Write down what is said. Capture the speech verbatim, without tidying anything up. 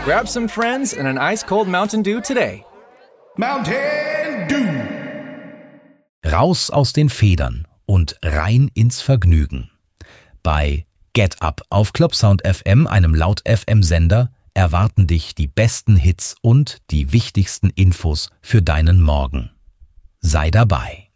Grab some friends and an ice-cold Mountain Dew today. Mountain Dew. Raus aus den Federn und rein ins Vergnügen. Bei Get Up auf Clubsound F M, einem Laut-F M-Sender, erwarten dich die besten Hits und die wichtigsten Infos für deinen Morgen. Sei dabei.